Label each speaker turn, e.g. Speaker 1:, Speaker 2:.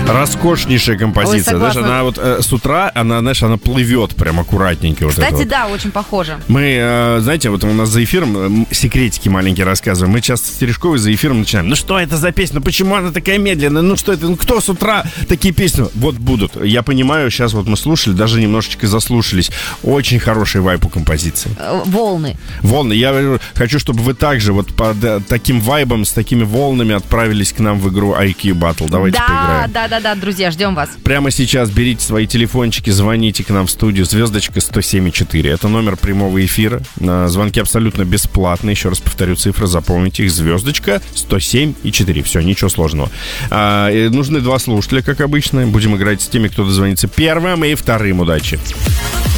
Speaker 1: Роскошнейшая композиция.
Speaker 2: Ой,
Speaker 1: знаешь, она вот с утра, она плывет прям аккуратненько.
Speaker 2: Кстати,
Speaker 1: вот
Speaker 2: да, очень похоже.
Speaker 1: Мы, знаете, вот у нас за эфиром секретики маленькие рассказываем. Мы часто с Терешковой за эфиром начинаем. Ну что это за песня? Ну почему она такая медленная? Ну что это? Ну кто с утра такие песни? Вот будут. Я понимаю, сейчас вот мы слушали, даже немножечко заслушались. Очень хороший вайб у композиции.
Speaker 2: Волны.
Speaker 1: Волны. Я хочу, чтобы вы также вот под таким вайбом, с такими волнами отправились к нам в игру IQ Battle. Давайте поиграем.
Speaker 2: Да, друзья, ждем вас.
Speaker 1: Прямо сейчас берите свои телефончики, звоните к нам в студию. Звездочка 107,4. Это номер прямого эфира. Звонки абсолютно бесплатные. Еще раз повторю цифры, запомните их. Звездочка 107,4. Все, ничего сложного. Нужны 2 слушателя, как обычно. Будем играть с теми, кто дозвонится первым и вторым. Удачи.